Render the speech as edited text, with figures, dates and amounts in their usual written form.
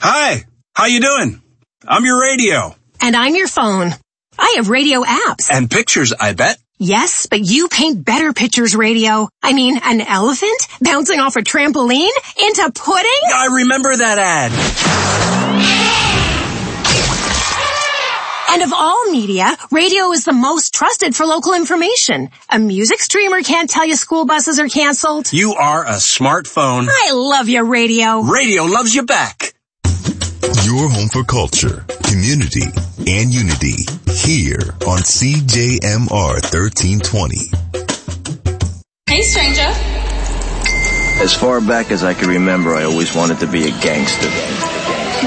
Hi, how you doing? I'm your radio. And I'm your phone. I have radio apps. And pictures, I bet. Yes, but you paint better pictures, radio. I mean, an elephant bouncing off a trampoline into pudding? I remember that ad. And of all media, radio is the most trusted for local information. A music streamer can't tell you school buses are canceled. You are a smartphone. I love you, radio. Radio loves you back. Your home for culture, community, and unity here on CJMR 1320. Hey, stranger. As far back as I can remember, I always wanted to be a gangster.